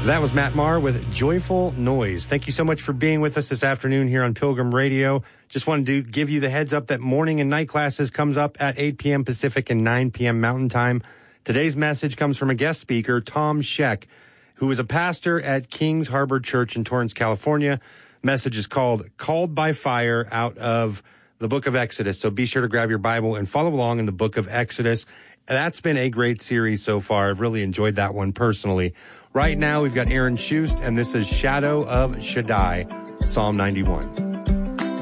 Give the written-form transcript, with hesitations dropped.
That was Matt Maher with Joyful Noise. Thank you so much for being with us this afternoon here on Pilgrim Radio. Just wanted to give you the heads up that morning and night classes comes up at 8 p.m. Pacific and 9 p.m. Mountain Time. Today's message comes from a guest speaker, Tom Scheck, who is a pastor at Kings Harbor Church in Torrance, California. Message is called by Fire, out of the book of Exodus. So be sure to grab your Bible and follow along in the book of Exodus. That's been a great series so far. I've really enjoyed that one personally. Right now, we've got Aaron Schust, and this is Shadow of Shaddai, Psalm 91.